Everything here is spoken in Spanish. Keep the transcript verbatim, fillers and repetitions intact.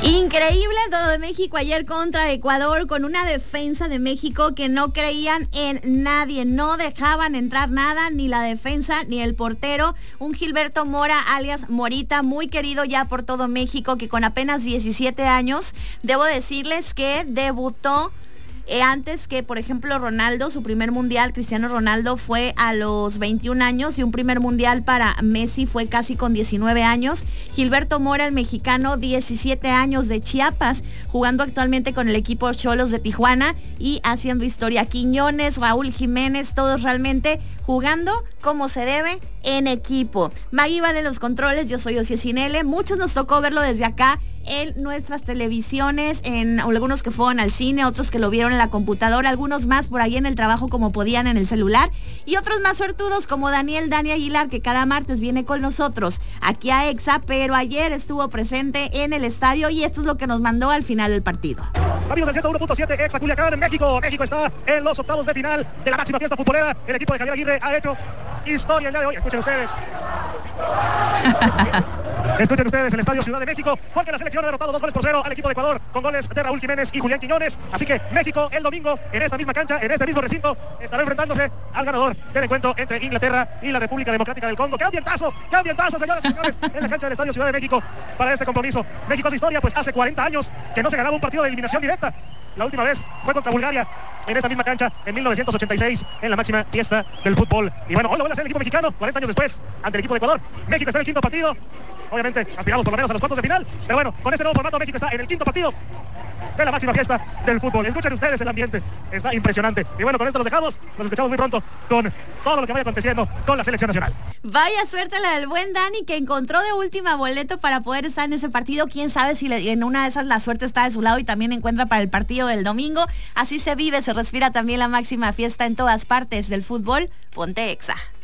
Increíble todo de México ayer contra Ecuador, con una defensa de México que no creían en nadie, no dejaban entrar nada, ni la defensa ni el portero. Un Gilberto Mora alias Morita, muy querido ya por todo México, que con apenas diecisiete años, debo decirles que debutó Eh, antes que, por ejemplo, Ronaldo. Su primer mundial, Cristiano Ronaldo, fue a los veintiún años, y un primer mundial para Messi fue casi con diecinueve años. Gilberto Mora, el mexicano, diecisiete años, de Chiapas, jugando actualmente con el equipo Xolos de Tijuana y haciendo historia. Quiñones, Raúl Jiménez, todos realmente jugando como se debe en equipo. Maggie vale los controles, yo soy Ocie Cinele. Muchos nos tocó verlo desde acá en nuestras televisiones, en algunos que fueron al cine, otros que lo vieron en la computadora, algunos más por ahí en el trabajo como podían en el celular, y otros más suertudos como Daniel Dani Aguilar, que cada martes viene con nosotros aquí a Exa, pero ayer estuvo presente en el estadio, y esto es lo que nos mandó al final del partido. Amigos del ciento uno punto siete Exa Culiacán, México. México está en los octavos de final de la máxima fiesta futbolera. El equipo de Javier Aguirre ha hecho historia el día de hoy. Escuchen ustedes. Escuchen ustedes el estadio Ciudad de México, porque la selección ha derrotado dos goles por cero al equipo de Ecuador, con goles de Raúl Jiménez y Julián Quiñones. Así que México el domingo, en esta misma cancha, en este mismo recinto, estará enfrentándose al ganador del encuentro entre Inglaterra y la República Democrática del Congo. ¡Qué ambientazo! ¡Qué ambientazo, señoras y señores! En la cancha del estadio Ciudad de México para este compromiso. México hace historia, pues hace cuarenta años que no se ganaba un partido de eliminación directa. La última vez fue contra Bulgaria, en esta misma cancha, en mil novecientos ochenta y seis, en la máxima fiesta del fútbol. Y bueno, hoy lo vuelve a hacer el equipo mexicano, cuarenta años después, ante el equipo de Ecuador. México está en el quinto partido. Obviamente aspiramos por lo menos a los cuartos de final, pero bueno, con este nuevo formato México está en el quinto partido de la máxima fiesta del fútbol. Escuchen ustedes el ambiente, está impresionante. Y bueno, con esto los dejamos, nos escuchamos muy pronto con todo lo que vaya aconteciendo con la selección nacional. Vaya suerte la del buen Dani, que encontró de última boleto para poder estar en ese partido. Quién sabe si le, en una de esas la suerte está de su lado y también encuentra para el partido del domingo. Así se vive, se respira también la máxima fiesta en todas partes del fútbol. Ponte Exa.